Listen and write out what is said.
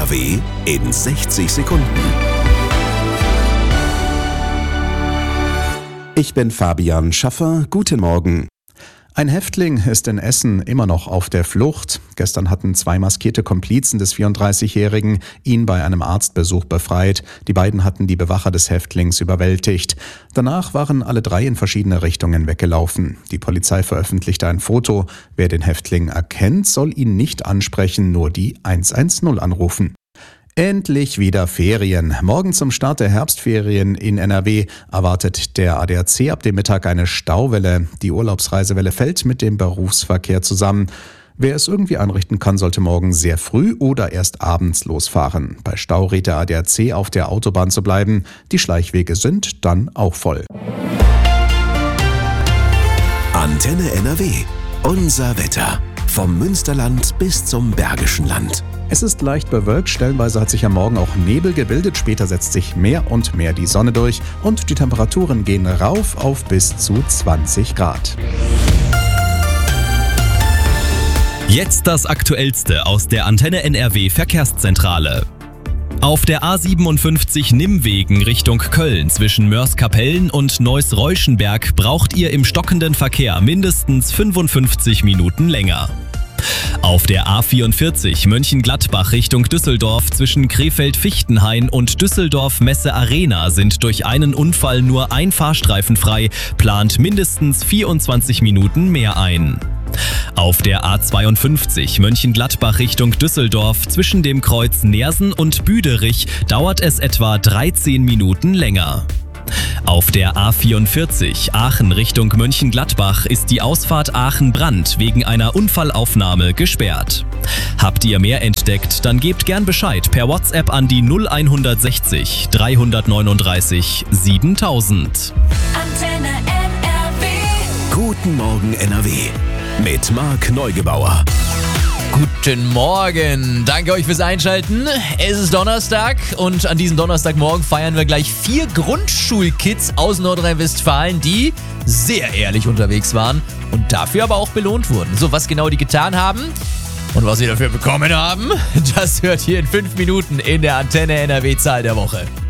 NRW in 60 Sekunden. Ich bin Fabian Schaffer. Guten Morgen. Ein Häftling ist in Essen immer noch auf der Flucht. Gestern hatten 2 maskierte Komplizen des 34-Jährigen ihn bei einem Arztbesuch befreit. Die beiden hatten die Bewacher des Häftlings überwältigt. Danach waren alle 3 in verschiedene Richtungen weggelaufen. Die Polizei veröffentlichte ein Foto. Wer den Häftling erkennt, soll ihn nicht ansprechen, nur die 110 anrufen. Endlich wieder Ferien. Morgen zum Start der Herbstferien in NRW erwartet der ADAC ab dem Mittag eine Stauwelle. Die Urlaubsreisewelle fällt mit dem Berufsverkehr zusammen. Wer es irgendwie einrichten kann, sollte morgen sehr früh oder erst abends losfahren. Bei Stau rät der ADAC, auf der Autobahn zu bleiben. Die Schleichwege sind dann auch voll. Antenne NRW. Unser Wetter. Vom Münsterland bis zum Bergischen Land. Es ist leicht bewölkt, stellenweise hat sich am Morgen auch Nebel gebildet, später setzt sich mehr und mehr die Sonne durch und die Temperaturen gehen rauf auf bis zu 20 Grad. Jetzt das Aktuellste aus der Antenne NRW Verkehrszentrale. Auf der A57 Nimmwegen Richtung Köln zwischen Moerskapellen und Neuss-Reuschenberg braucht ihr im stockenden Verkehr mindestens 55 Minuten länger. Auf der A44 Mönchengladbach Richtung Düsseldorf zwischen Krefeld-Fichtenhain und Düsseldorf-Messe-Arena sind durch einen Unfall nur ein Fahrstreifen frei, plant mindestens 24 Minuten mehr ein. Auf der A52 Mönchengladbach Richtung Düsseldorf zwischen dem Kreuz Neersen und Büderich dauert es etwa 13 Minuten länger. Auf der A44 Aachen Richtung Mönchengladbach ist die Ausfahrt Aachen-Brand wegen einer Unfallaufnahme gesperrt. Habt ihr mehr entdeckt, dann gebt gern Bescheid per WhatsApp an die 0160 339 7000. Antenne NRW. Guten Morgen NRW. Mit Marc Neugebauer. Guten Morgen, danke euch fürs Einschalten. Es ist Donnerstag und an diesem Donnerstagmorgen feiern wir gleich 4 Grundschulkids aus Nordrhein-Westfalen, die sehr ehrlich unterwegs waren und dafür aber auch belohnt wurden. So, was genau die getan haben und was sie dafür bekommen haben, das hört ihr in 5 Minuten in der Antenne NRW Zahl der Woche.